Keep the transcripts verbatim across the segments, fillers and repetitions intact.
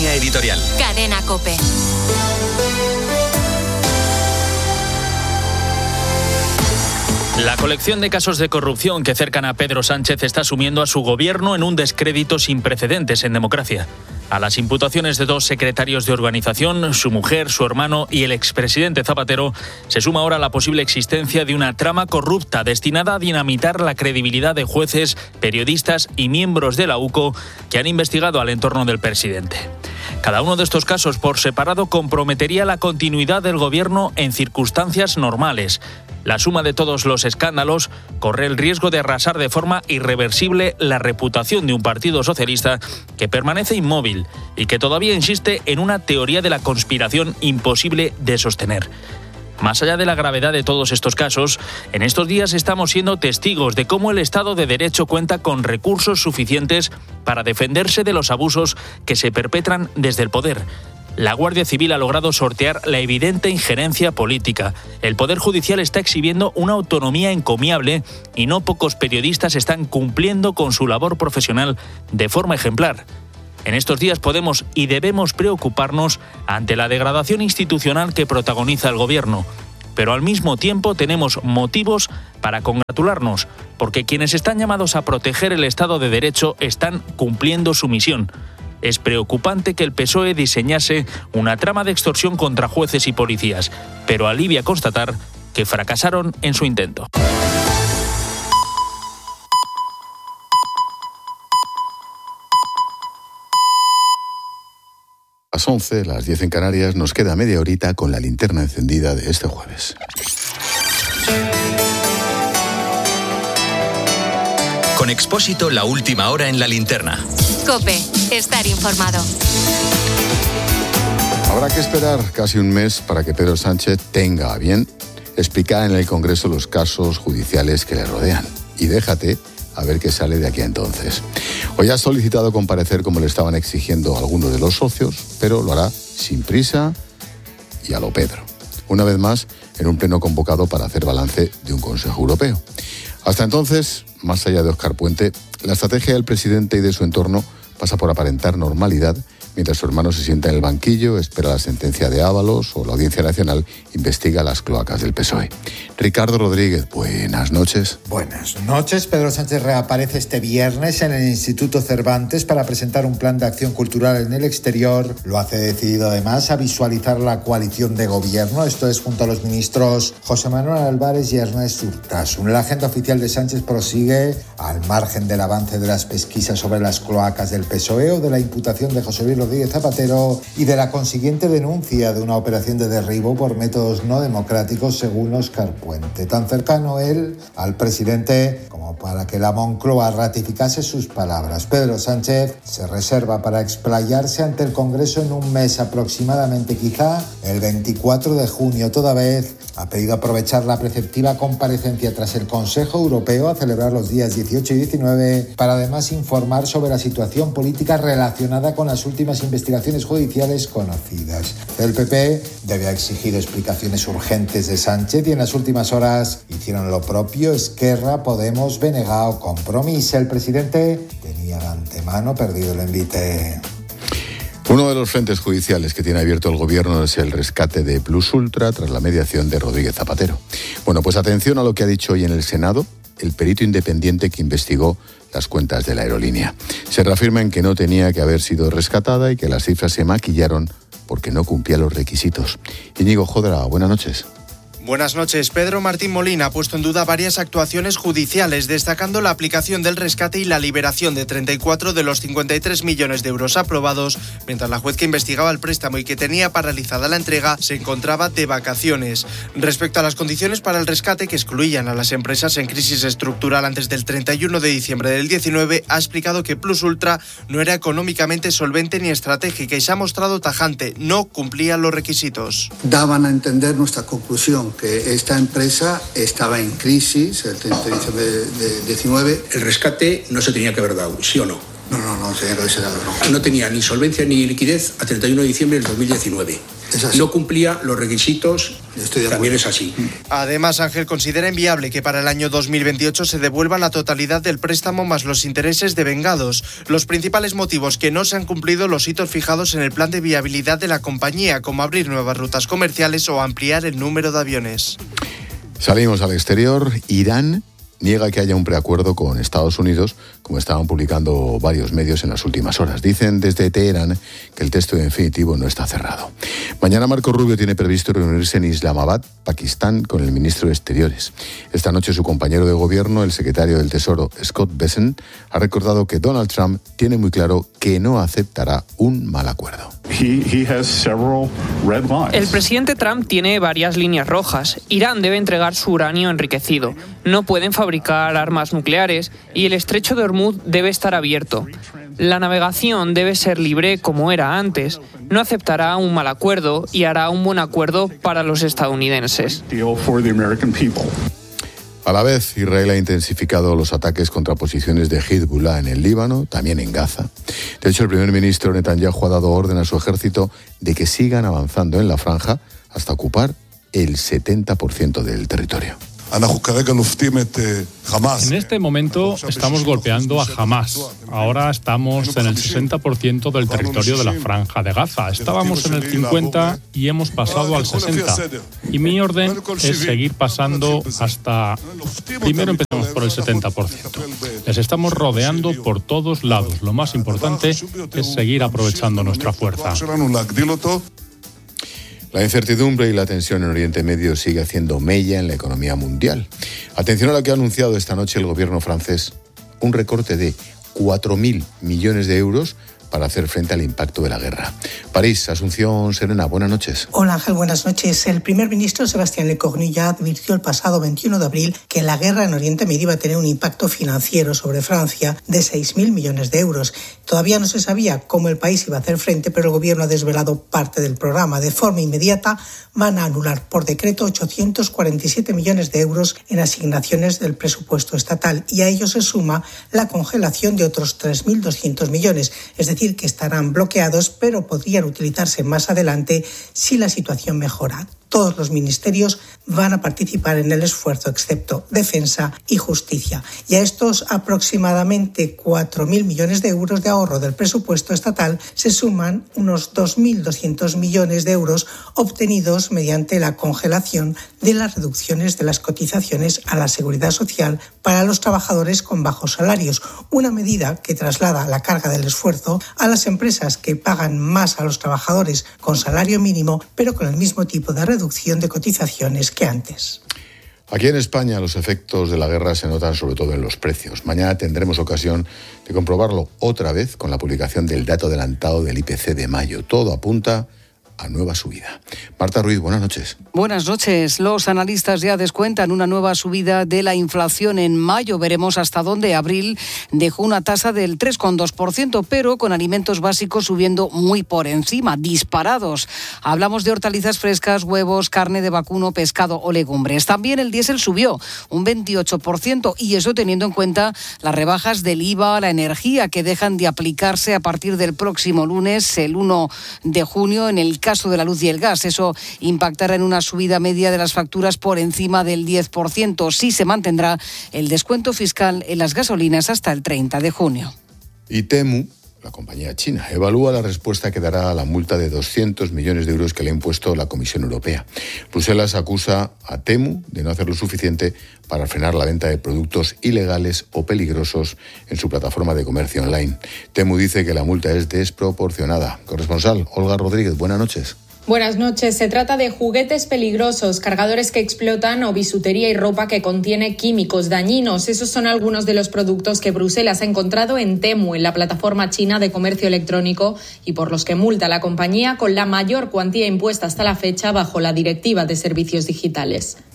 Línea editorial. Cadena COPE. La colección de casos de corrupción que cercan a Pedro Sánchez está sumiendo a su gobierno en un descrédito sin precedentes en democracia. A las imputaciones de dos secretarios de organización, su mujer, su hermano y el expresidente Zapatero, se suma ahora la posible existencia de una trama corrupta destinada a dinamitar la credibilidad de jueces, periodistas y miembros de la U C O que han investigado al entorno del presidente. Cada uno de estos casos por separado comprometería la continuidad del gobierno en circunstancias normales. La suma de todos los escándalos corre el riesgo de arrasar de forma irreversible la reputación de un partido socialista que permanece inmóvil y que todavía insiste en una teoría de la conspiración imposible de sostener. Más allá de la gravedad de todos estos casos, en estos días estamos siendo testigos de cómo el Estado de Derecho cuenta con recursos suficientes para defenderse de los abusos que se perpetran desde el poder. La Guardia Civil ha logrado sortear la evidente injerencia política. El Poder Judicial está exhibiendo una autonomía encomiable y no pocos periodistas están cumpliendo con su labor profesional de forma ejemplar. En estos días podemos y debemos preocuparnos ante la degradación institucional que protagoniza el gobierno. Pero al mismo tiempo tenemos motivos para congratularnos, porque quienes están llamados a proteger el Estado de Derecho están cumpliendo su misión. Es preocupante que el P S O E diseñase una trama de extorsión contra jueces y policías, pero alivia constatar que fracasaron en su intento. A las once, las diez en Canarias, nos queda media horita con la linterna encendida de este jueves. Con Expósito, la última hora en la linterna. COPE, estar informado. Habrá que esperar casi un mes para que Pedro Sánchez tenga a bien explicar en el Congreso los casos judiciales que le rodean. Y déjate a ver qué sale de aquí a entonces. Hoy ha solicitado comparecer como le estaban exigiendo algunos de los socios, pero lo hará sin prisa y a lo Pedro. Una vez más, en un pleno convocado para hacer balance de un Consejo Europeo. Hasta entonces, más allá de Óscar Puente, la estrategia del presidente y de su entorno pasa por aparentar normalidad, mientras su hermano se sienta en el banquillo, espera la sentencia de Ábalos o la Audiencia Nacional investiga las cloacas del P S O E. Ricardo Rodríguez, buenas noches. Buenas noches. Pedro Sánchez reaparece este viernes en el Instituto Cervantes para presentar un plan de acción cultural en el exterior. Lo hace decidido además a visualizar la coalición de gobierno, esto es junto a los ministros José Manuel Álvarez y Ernest Urtasun. La agenda oficial de Sánchez prosigue al margen del avance de las pesquisas sobre las cloacas del P S O E o de la imputación de José Luis Rodríguez Zapatero y de la consiguiente denuncia de una operación de derribo por métodos no democráticos según Óscar Puente. Tan cercano él al presidente como para que la Moncloa ratificase sus palabras. Pedro Sánchez se reserva para explayarse ante el Congreso en un mes aproximadamente, quizá el veinticuatro de junio. Toda vez ha pedido aprovechar la preceptiva comparecencia tras el Consejo Europeo a celebrar los días dieciocho y diecinueve para además informar sobre la situación política relacionada con las últimas investigaciones judiciales conocidas. El P P debe exigir explicaciones urgentes de Sánchez y en las últimas horas hicieron lo propio Esquerra, Podemos, B N G o Compromís. El presidente tenía de antemano perdido el envite. Uno de los frentes judiciales que tiene abierto el gobierno es el rescate de Plus Ultra tras la mediación de Rodríguez Zapatero. Bueno, pues atención a lo que ha dicho hoy en el Senado el perito independiente que investigó las cuentas de la aerolínea. Se reafirma en que no tenía que haber sido rescatada y que las cifras se maquillaron porque no cumplía los requisitos. Íñigo Jodra, buenas noches. Buenas noches. Pedro Martín Molina ha puesto en duda varias actuaciones judiciales, destacando la aplicación del rescate y la liberación de treinta y cuatro de los cincuenta y tres millones de euros aprobados, mientras la juez que investigaba el préstamo y que tenía paralizada la entrega se encontraba de vacaciones. Respecto a las condiciones para el rescate que excluían a las empresas en crisis estructural antes del treinta y uno de diciembre del diecinueve, ha explicado que Plus Ultra no era económicamente solvente ni estratégica y se ha mostrado tajante, no cumplía los requisitos. Daban a entender nuestra conclusión, que esta empresa estaba en crisis el treinta de diciembre de diecinueve. El rescate no se tenía que haber dado, ¿sí o no? No, no, no tenía que haberse dado, no. No tenía ni solvencia ni liquidez a treinta y uno de diciembre del dos mil diecinueve. no cumplía los requisitos, también es así. Además, Ángel considera inviable que para el año dos mil veintiocho se devuelva la totalidad del préstamo más los intereses devengados. Los principales motivos que no se han cumplido los hitos fijados en el plan de viabilidad de la compañía, como abrir nuevas rutas comerciales o ampliar el número de aviones. Salimos al exterior. Irán niega que haya un preacuerdo con Estados Unidos, como estaban publicando varios medios en las últimas horas. Dicen desde Teherán que el texto definitivo no está cerrado. Mañana Marco Rubio tiene previsto reunirse en Islamabad, Pakistán, con el ministro de Exteriores. Esta noche su compañero de gobierno, el secretario del Tesoro, Scott Bessent, ha recordado que Donald Trump tiene muy claro que no aceptará un mal acuerdo. El presidente Trump tiene varias líneas rojas. Irán debe entregar su uranio enriquecido. No pueden fabricar armas nucleares y el estrecho de Hormuz debe estar abierto. La navegación debe ser libre como era antes. No aceptará un mal acuerdo y hará un buen acuerdo para los estadounidenses. A la vez, Israel ha intensificado los ataques contra posiciones de Hezbollah en el Líbano, también en Gaza. De hecho, el primer ministro Netanyahu ha dado orden a su ejército de que sigan avanzando en la franja hasta ocupar el setenta por ciento del territorio. En este momento estamos golpeando a Hamás. Ahora estamos en el sesenta por ciento del territorio de la Franja de Gaza. Estábamos en el cincuenta por ciento y hemos pasado al sesenta por ciento. Y mi orden es seguir pasando hasta... Primero empezamos por el setenta por ciento. Les estamos rodeando por todos lados. Lo más importante es seguir aprovechando nuestra fuerza. La incertidumbre y la tensión en Oriente Medio sigue haciendo mella en la economía mundial. Atención a lo que ha anunciado esta noche el gobierno francés, un recorte de cuatro mil millones de euros para hacer frente al impacto de la guerra. París, Asunción Serena, buenas noches. Hola Ángel, buenas noches. El primer ministro Sébastien Lecornu ya advirtió el pasado veintiuno de abril que la guerra en Oriente Medio iba a tener un impacto financiero sobre Francia de seis mil millones de euros. Todavía no se sabía cómo el país iba a hacer frente, pero el gobierno ha desvelado parte del programa. De forma inmediata van a anular por decreto ochocientos cuarenta y siete millones de euros en asignaciones del presupuesto estatal y a ello se suma la congelación de otros tres mil doscientos millones, es decir, que estarán bloqueados, pero podrían utilizarse más adelante si la situación mejora. Todos los ministerios van a participar en el esfuerzo, excepto Defensa y Justicia. Y a estos aproximadamente cuatro mil millones de euros de ahorro del presupuesto estatal se suman unos dos mil doscientos millones de euros obtenidos mediante la congelación de las reducciones de las cotizaciones a la Seguridad Social para los trabajadores con bajos salarios, una medida que traslada la carga del esfuerzo a las empresas que pagan más a los trabajadores con salario mínimo, pero con el mismo tipo de reducción reducción de cotizaciones que antes. Aquí en España los efectos de la guerra se notan sobre todo en los precios. Mañana tendremos ocasión de comprobarlo otra vez con la publicación del dato adelantado del I P C de mayo. Todo apunta a nueva subida. Marta Ruiz, buenas noches. Buenas noches. Los analistas ya descuentan una nueva subida de la inflación en mayo. Veremos hasta dónde. Abril dejó una tasa del tres coma dos por ciento, pero con alimentos básicos subiendo muy por encima, disparados. Hablamos de hortalizas frescas, huevos, carne de vacuno, pescado o legumbres. También el diésel subió un veintiocho por ciento y eso teniendo en cuenta las rebajas del I V A a la energía que dejan de aplicarse a partir del próximo lunes, el uno de junio, en el caso de la luz y el gas. Eso impactará en una subida media de las facturas por encima del diez por ciento. Sí se mantendrá el descuento fiscal en las gasolinas hasta el treinta de junio. Y Temu, la compañía china, evalúa la respuesta que dará a la multa de doscientos millones de euros que le ha impuesto la Comisión Europea. Bruselas acusa a Temu de no hacer lo suficiente para frenar la venta de productos ilegales o peligrosos en su plataforma de comercio online. Temu dice que la multa es desproporcionada. Corresponsal Olga Rodríguez, buenas noches. Buenas noches. Se trata de juguetes peligrosos, cargadores que explotan o bisutería y ropa que contiene químicos dañinos. Esos son algunos de los productos que Bruselas ha encontrado en Temu, en la plataforma china de comercio electrónico, y por los que multa a la compañía con la mayor cuantía impuesta hasta la fecha bajo la Directiva de Servicios Digitales.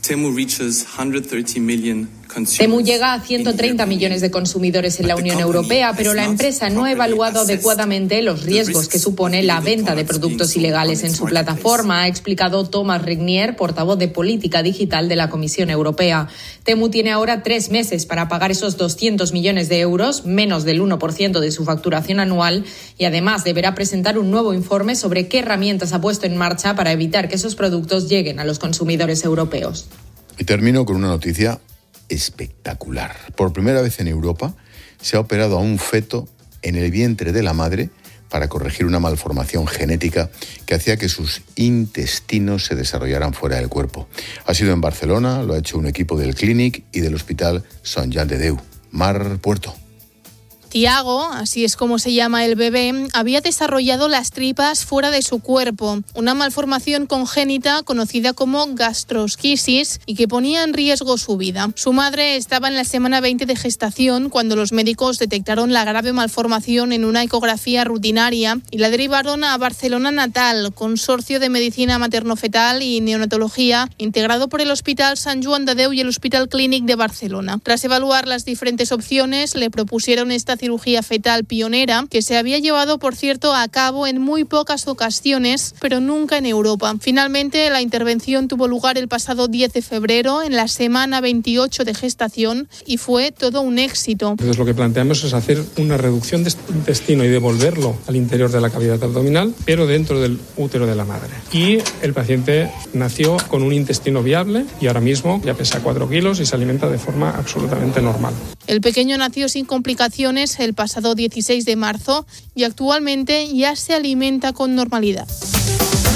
Temu reaches one hundred thirty million. Temu llega a ciento treinta millones de consumidores en la Unión Europea, pero la empresa no ha evaluado adecuadamente los riesgos que supone la venta de productos ilegales en su plataforma, ha explicado Thomas Regnier, portavoz de política digital de la Comisión Europea. Temu tiene ahora tres meses para pagar esos doscientos millones de euros, menos del uno por ciento de su facturación anual, y además deberá presentar un nuevo informe sobre qué herramientas ha puesto en marcha para evitar que esos productos lleguen a los consumidores europeos. Y termino con una noticia espectacular. Por primera vez en Europa se ha operado a un feto en el vientre de la madre para corregir una malformación genética que hacía que sus intestinos se desarrollaran fuera del cuerpo. Ha sido en Barcelona, lo ha hecho un equipo del Clínic y del Hospital Sant Jan de Déu. Mar Puerto. Tiago, así es como se llama el bebé, había desarrollado las tripas fuera de su cuerpo, una malformación congénita conocida como gastrosquisis y que ponía en riesgo su vida. Su madre estaba en la semana veinte de gestación cuando los médicos detectaron la grave malformación en una ecografía rutinaria y la derivaron a Barcelona Natal, consorcio de medicina materno-fetal y neonatología integrado por el Hospital Sant Joan de Déu y el Hospital Clínic de Barcelona. Tras evaluar las diferentes opciones, le propusieron esta cirugía fetal pionera, que se había llevado, por cierto, a cabo en muy pocas ocasiones, pero nunca en Europa. Finalmente, la intervención tuvo lugar el pasado diez de febrero, en la semana veintiocho de gestación, y fue todo un éxito. Entonces, lo que planteamos es hacer una reducción de este intestino y devolverlo al interior de la cavidad abdominal, pero dentro del útero de la madre. Y el paciente nació con un intestino viable y ahora mismo ya pesa cuatro kilos y se alimenta de forma absolutamente normal. El pequeño nació sin complicaciones el pasado dieciséis de marzo y actualmente ya se alimenta con normalidad.